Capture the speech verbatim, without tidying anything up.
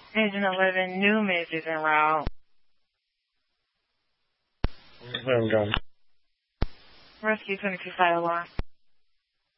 Agent eleven, new message en route. Where I'm going. Rescue twenty-two Side Alarm.